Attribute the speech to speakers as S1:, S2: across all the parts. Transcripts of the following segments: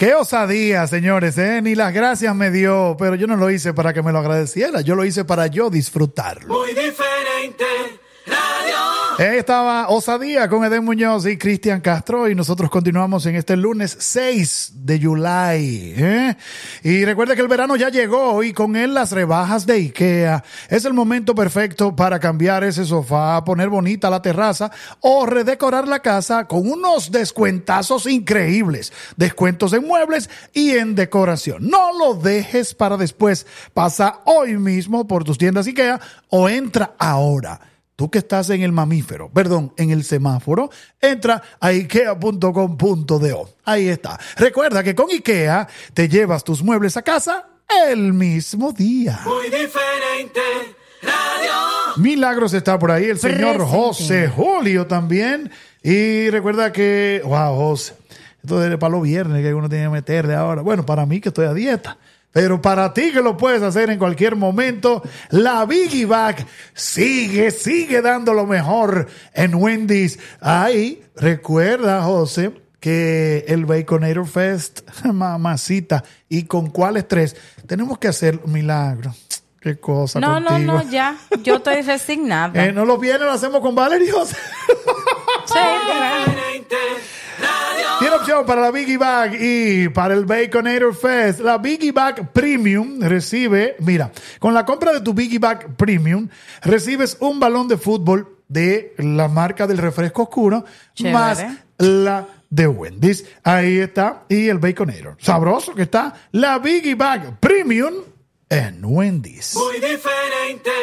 S1: Qué osadía, señores, ni las gracias me dio, pero yo no lo hice para que me lo agradeciera, yo lo hice para yo disfrutarlo.
S2: Muy diferente radio.
S1: Estaba Osadía con Edén Muñoz y Cristian Castro y nosotros continuamos en este lunes 6 de julio. Y recuerda que el verano ya llegó y con él las rebajas de IKEA. Es el momento perfecto para cambiar ese sofá, poner bonita la terraza o redecorar la casa con unos descuentazos increíbles. Descuentos en muebles y en decoración. No lo dejes para después. Pasa hoy mismo por tus tiendas IKEA o entra ahora. Tú que estás en el en el semáforo, entra a ikea.com.do. Ahí está. Recuerda que con IKEA te llevas tus muebles a casa el mismo día.
S2: Muy diferente radio.
S1: Milagros está por ahí, el señor
S3: Presente.
S1: José Julio también. Y recuerda que, wow, José, esto es para los viernes que uno tiene que meterle ahora. Bueno, para mí que estoy a dieta. Pero para ti que lo puedes hacer en cualquier momento, la Biggie Bag sigue dando lo mejor en Wendy's. Ahí, recuerda, José, que el Baconator Fest, mamacita, ¿y con cuáles tres? Tenemos que hacer un milagro. Qué cosa contigo.
S3: No, ya. Yo estoy resignada.
S1: No los viernes lo hacemos con Valerie, José.
S3: Sí,
S2: Diferente radio.
S1: Tiene opción para la Biggie Bag y para el Baconator Fest. La Biggie Bag Premium recibe, mira, con la compra de tu Biggie Bag Premium, recibes un balón de fútbol de la marca del refresco oscuro,
S3: Chévere.
S1: más la de Wendy's. Ahí está. Y el Baconator. Sabroso que está. La Biggie Bag Premium en Wendy's.
S2: Muy diferente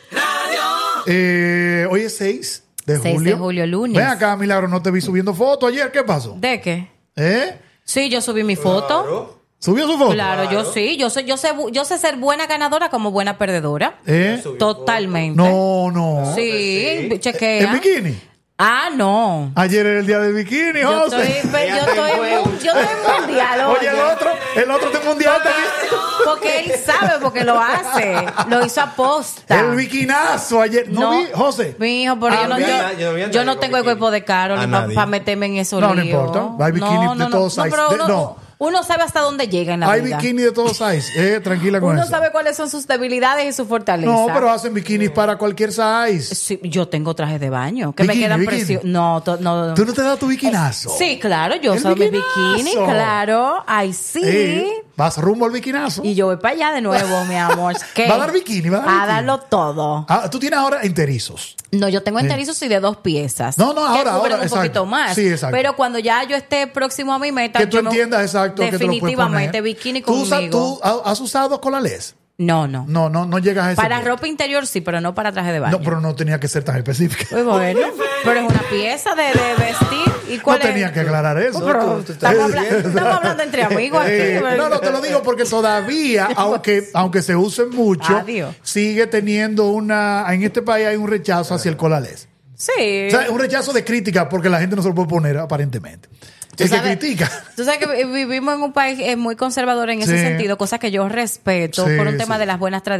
S2: radio.
S1: Hoy es 6 de
S3: 6
S1: julio.
S3: de julio, lunes.
S1: Ven acá, Milagro, no te vi subiendo fotos ayer. ¿Qué pasó?
S3: ¿De qué?
S1: ¿Eh?
S3: Sí, yo subí mi foto.
S1: ¿Subió su foto?
S3: Claro, yo sí. Yo sé ser buena ganadora como buena perdedora. Totalmente.
S1: No.
S3: Sí, chequea.
S1: ¿En bikini?
S3: Ah, no.
S1: Ayer era el día del bikini,
S3: Yo
S1: José.
S3: estoy mundial.
S1: Oye, el otro de mundial también.
S3: Porque él sabe, porque lo hace. Lo hizo aposta.
S1: El bikinazo ayer. ¿No vi, José?
S3: Mi hijo, pero yo no tengo el cuerpo de Carol para meterme en eso.
S1: No importa. Hay bikini de todos size.
S3: Pero uno sabe hasta dónde llega en la vida.
S1: Hay bikini de todos size. Tranquila con
S3: Uno
S1: eso.
S3: sabe cuáles son sus debilidades y sus fortalezas.
S1: No, pero hacen bikinis para cualquier size.
S3: Sí, yo tengo trajes de baño que
S1: Bikini,
S3: me quedan
S1: bikini.
S3: preciosos. No.
S1: ¿Tú no te das tu bikinazo?
S3: Sí, claro, yo
S1: El
S3: uso mi
S1: bikinazo.
S3: bikini, claro. Ay, sí.
S1: Vas rumbo al bikinazo.
S3: Y yo voy para allá de nuevo, mi amor. ¿Qué?
S1: ¿Va a dar bikini? ¿Va a dar
S3: A
S1: bikini?
S3: darlo todo.
S1: Tú tienes ahora enterizos.
S3: No, yo tengo enterizos y de 2 piezas.
S1: No,
S3: que
S1: ahora,
S3: cubren un
S1: exacto.
S3: poquito más.
S1: Sí, exacto.
S3: Pero cuando ya yo esté próximo a mi meta,
S1: Que tú
S3: yo me-
S1: entiendas exacto que te lo puedes
S3: definitivamente
S1: poner.
S3: bikini
S1: ¿Tú
S3: conmigo.
S1: has usado colales?
S3: No.
S1: No llegas a ese
S3: Para
S1: punto.
S3: ropa interior sí, pero no para traje de baño.
S1: No, pero no tenía que ser tan específica.
S3: Muy bueno, pero es una pieza de vestir. ¿Y
S1: No
S3: cuál es?
S1: tenía que aclarar eso.
S3: Pero estamos hablando entre amigos aquí.
S1: No, te lo digo porque todavía, aunque se use mucho,
S3: Adiós.
S1: sigue teniendo en este país hay un rechazo hacia el colalés.
S3: Sí.
S1: O sea, un rechazo de crítica porque la gente no se lo puede poner aparentemente. El que critica.
S3: Tú sabes que vivimos en un país muy conservador en ese
S1: Sí.
S3: sentido, cosa que yo respeto
S1: Sí,
S3: por un tema
S1: sí.
S3: de las buenas tradiciones.